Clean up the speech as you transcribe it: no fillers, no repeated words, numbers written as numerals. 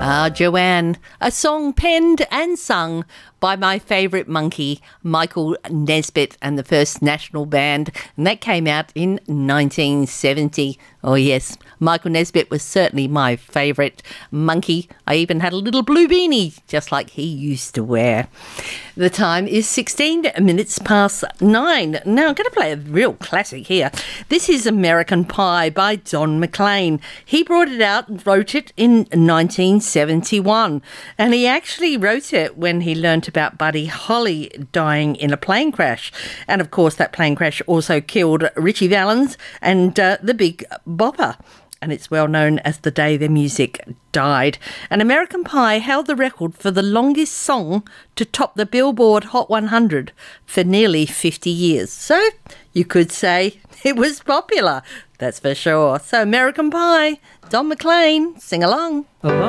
Joanne, a song penned and sung by my favourite monkey, Michael Nesbitt, and the First National Band, and that came out in 1970. Oh yes, Michael Nesbitt was certainly my favourite monkey. I even had a little blue beanie, just like he used to wear. The time is 16 minutes past 9. Now I'm going to play a real classic here. This is American Pie by Don McLean. He brought it out and wrote it in 1971, and he actually wrote it when he learnt about Buddy Holly dying in a plane crash. And of course that plane crash also killed Ritchie Valens and the Big Bopper. And it's well known as the day their music died. And American Pie held the record for the longest song to top the Billboard Hot 100 for nearly 50 years. So you could say it was popular, that's for sure. So American Pie, Don McLean, sing along.